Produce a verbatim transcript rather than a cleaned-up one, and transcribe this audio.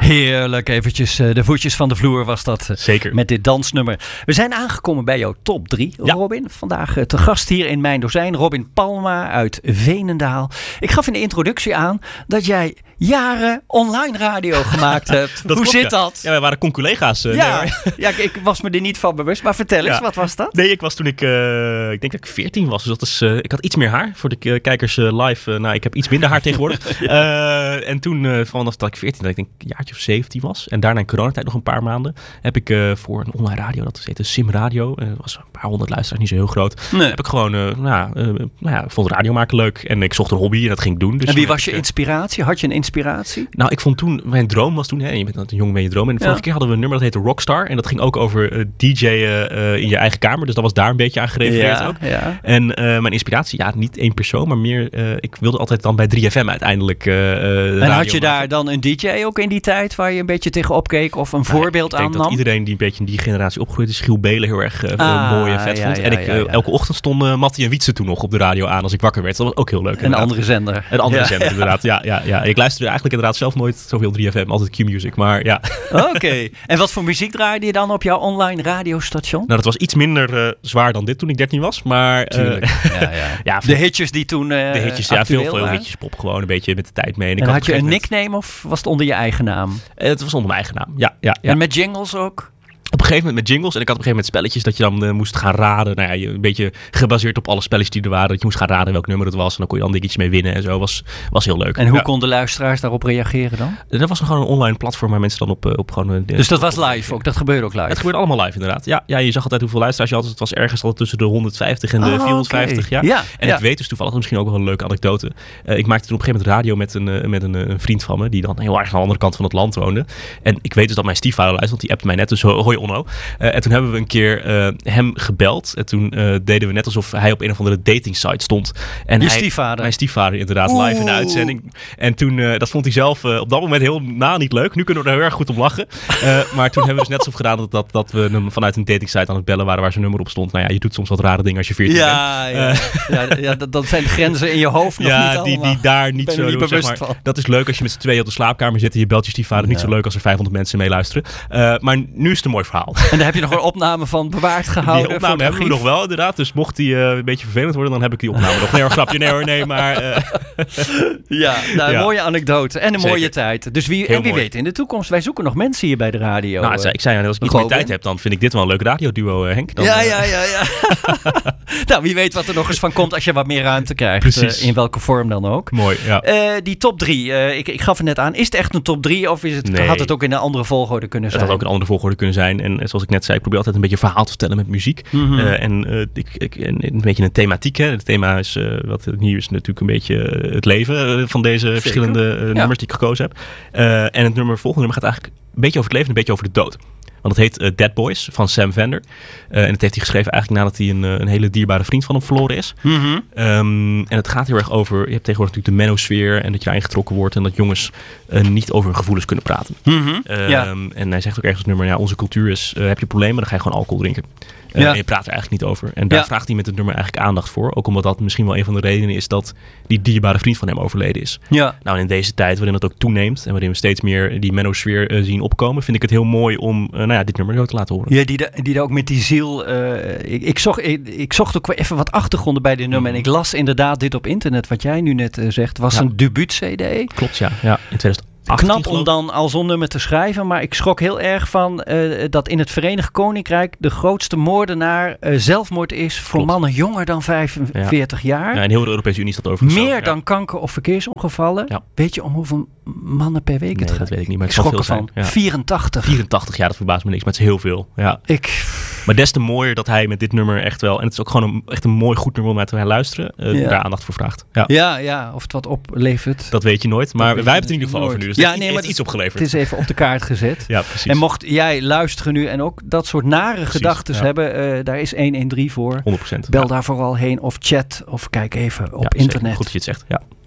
Heerlijk, eventjes uh, de voetjes van de vloer was dat. Uh, Zeker. Met dit dansnummer. We zijn aangekomen bij jouw top drie, ja. Robin. Vandaag uh, te gast hier in Mijn Dozijn. Robin Palma uit Veenendaal. Ik gaf in de introductie aan dat jij jaren online radio gemaakt hebt. dat Hoe klopt, zit ja. dat? Ja, wij waren conculega's. Uh, ja, nee, ja ik, ik was me er niet van bewust. Maar vertel eens, ja. wat was dat? Nee, ik was toen ik, uh, ik denk dat ik veertien was. Dus dat is, uh, ik had iets meer haar. Voor de uh, kijkers uh, live, uh, nou, ik heb iets minder haar tegenwoordig. uh, en toen, uh, vanaf dat ik veertien, dat ik denk een jaartje of zeventien was. En daarna in coronatijd nog een paar maanden. Heb ik uh, voor een online radio, dat heette Sim Radio. Uh, dat was een paar honderd luisteraars, niet zo heel groot. Nee. Heb ik gewoon, uh, nou, uh, nou ja, ik vond radio maken leuk. En ik zocht een hobby en dat ging ik doen. Dus en wie was je ik, uh, inspiratie? Had je een inspiratie? Nou, ik vond toen, mijn droom was toen, hè, je bent een jong ben je droom. En de vorige ja. keer hadden we een nummer dat heette Rockstar. En dat ging ook over uh, D J'en uh, in je eigen kamer. Dus dat was daar een beetje aan gerefereerd ja, ook. Ja. En uh, mijn inspiratie, ja, niet één persoon, maar meer, uh, ik wilde altijd dan bij drie F M uiteindelijk uh, En had je maken. daar dan een D J ook in die tijd waar je een beetje tegenop keek of een nou, voorbeeld aan nam? Ik denk dat iedereen die een beetje in die generatie opgegroeid is, Giel Belen heel erg uh, ah, mooi en vet ja, vond. Ja, en ik, ja, uh, ja. elke ochtend stonden uh, Mattie en Wietse toen nog op de radio aan als ik wakker werd. Dat was ook heel leuk. Een andere zender. Een andere ja, zender, ja. inderdaad. Ja, ja, ja. Ik luisterde eigenlijk inderdaad zelf nooit zoveel drie F M, altijd Q-music, maar ja. Oké. Okay. En wat voor muziek draaide je dan op jouw online radiostation? Nou, dat was iets minder uh, zwaar dan dit toen ik dertien was, maar... Uh, Tuurlijk. Ja, ja. ja, de hitjes die toen uh, De hitjes, ja, veel, veel hitjes pop, gewoon een beetje met de tijd mee. En, en ik had, had je een moment... nickname of was het onder je eigen naam? Uh, het was onder mijn eigen naam, ja. ja, ja. En met jingles ook? Op een gegeven moment met jingles. En ik had op een gegeven moment spelletjes dat je dan uh, moest gaan raden. Nou ja, een beetje gebaseerd op alle spelletjes die er waren. Dat je moest gaan raden welk nummer het was. En dan kon je dan dingetjes mee winnen en zo. Was, was heel leuk. En hoe ja. konden luisteraars daarop reageren dan? Dat was gewoon een online platform waar mensen dan op, uh, op gewoon... Uh, dus dat was live ook? Dat gebeurde ook live? Het gebeurde allemaal live inderdaad. Ja, ja, je zag altijd hoeveel luisteraars je had. Het was ergens altijd tussen de honderdvijftig en de oh, vierhonderdvijftig. Okay. Ja. ja. En ja. ik weet dus toevallig misschien ook wel een leuke anekdote. Uh, ik maakte toen op een gegeven moment radio met een, uh, met een, een vriend van me. Die dan heel erg aan de andere kant van het land woonde. En ik weet dus dat mijn stiefvader luisterde. Want die appte mij net. Dus hoi Onno. Uh, en toen hebben we een keer uh, hem gebeld. En toen uh, deden we net alsof hij op een of andere dating site stond. En Je hij, stiefvader? Mijn stiefvader inderdaad, Oeh. live in de uitzending. En toen, uh, dat vond hij zelf uh, op dat moment heel na niet leuk. Nu kunnen we er heel erg goed om lachen. Uh, maar toen hebben we dus net zo gedaan dat, dat, dat we hem vanuit een dating site aan het bellen waren waar zijn nummer op stond. Nou ja, je doet soms wat rare dingen als je veertien ja, bent. Ja, uh, ja, ja dat, dat zijn de grenzen in je hoofd nog ja, niet allemaal. die, die daar niet ben zo niet doen, bewust zeg maar. van. Dat is leuk als je met z'n tweeën op de slaapkamer zit en je belt je stiefvader. Ja. Niet zo leuk als er vijfhonderd mensen meeluisteren. Uh, maar nu is het een mooi verhaal. En daar heb je nog een opname van bewaard gehouden. Die opname hebben we nog wel inderdaad. Dus mocht die uh, een beetje vervelend worden, dan heb ik die opname nog. Nee hoor, grapje. Nee hoor, nee, maar... Uh... ja, nou, een ja. mooie anekdote. En een Zeker. mooie tijd. Dus wie, en wie mooi. weet in de toekomst. Wij zoeken nog mensen hier bij de radio. Nou, uh, ik zei, als ik iets meer tijd heb, dan vind ik dit wel een leuk radioduo, uh, Henk. Dan, ja, uh... ja, ja, ja. Nou, wie weet wat er nog eens van komt als je wat meer ruimte krijgt. Precies. Uh, in welke vorm dan ook. Mooi, ja. Uh, die top drie. Uh, ik, ik gaf het net aan. Is het echt een top drie? Of is het, nee. had het ook in een andere volgorde kunnen zijn? Het had ook in een andere volgorde kunnen zijn. En zoals ik net zei, ik probeer altijd een beetje een verhaal te vertellen met muziek. Mm-hmm. Uh, en uh, ik, ik, een beetje een thematiek. Hè. Het thema is, uh, wat hier is natuurlijk een beetje uh, het leven uh, van deze Zeker. verschillende uh, ja. nummers die ik gekozen heb. Uh, en het nummer, volgende nummer gaat eigenlijk een beetje over het leven en een beetje over de dood. Want het heet uh, Dead Boys van Sam Fender. Uh, en dat heeft hij geschreven eigenlijk nadat hij een, een hele dierbare vriend van hem verloren is. Mm-hmm. Um, en het gaat heel erg over... Je hebt tegenwoordig natuurlijk de manosfeer en dat je daarin getrokken wordt. En dat jongens uh, niet over hun gevoelens kunnen praten. Mm-hmm. Um, ja. En hij zegt ook ergens het nummer... Ja, onze cultuur is... Uh, heb je problemen, dan ga je gewoon alcohol drinken. Uh, ja. En je praat er eigenlijk niet over. En daar ja. vraagt hij met het nummer eigenlijk aandacht voor. Ook omdat dat misschien wel een van de redenen is dat die dierbare vriend van hem overleden is. Ja. Nou, in deze tijd waarin dat ook toeneemt en waarin we steeds meer die manosfeer uh, zien opkomen, vind ik het heel mooi om uh, nou ja, dit nummer zo te laten horen. Ja, die, die ook met die ziel... Uh, ik, ik, zocht, ik, ik zocht ook even wat achtergronden bij dit nummer. Mm. En ik las inderdaad dit op internet, wat jij nu net uh, zegt. Was ja. een debuut-C D. Klopt, ja. ja in tweeduizend achttien Knap om dan al zo'n nummer te schrijven, maar ik schrok heel erg van uh, dat in het Verenigd Koninkrijk de grootste moordenaar uh, zelfmoord is voor Klopt. mannen jonger dan vijfenveertig ja. jaar. Ja, in heel de Europese Unie is dat overigens Meer zo, dan ja. kanker- of verkeersongevallen. Ja. Weet je om hoeveel mannen per week nee, het gaat? Dat weet ik niet, maar ik het schrok kan veel ervan. zijn. Ja. vierentachtig. vierentachtig, ja, dat verbaast me niks, maar het is heel veel. Ja. Ik... Maar des te mooier dat hij met dit nummer echt wel... En het is ook gewoon een, echt een mooi goed nummer om naar te luisteren. Uh, ja. Daar aandacht voor vraagt. Ja. ja, ja, of het wat oplevert. Dat weet je nooit. Maar wij hebben het in ieder geval nooit. over nu. Dus ja, het nee, heeft maar iets opgeleverd. Het is even op de kaart gezet. Ja, precies. En mocht jij luisteren nu en ook dat soort nare gedachten ja. hebben... Uh, daar is honderddertien voor. honderd procent. Bel ja. daar vooral heen of chat of kijk even op ja, internet. Zeker. Goed dat je het zegt, ja.